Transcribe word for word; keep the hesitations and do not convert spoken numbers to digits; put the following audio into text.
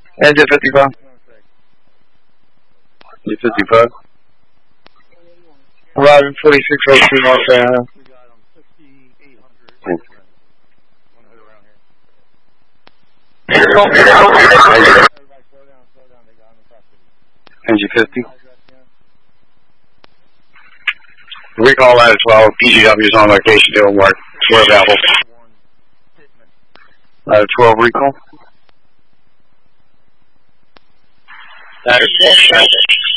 Engine fifty-five. Engine fifty-five. Arriving forty-six oh two North Van. Engine fifty. Recall that as well. P G W is on location doing work. We're available. Uh, twelve recall. That is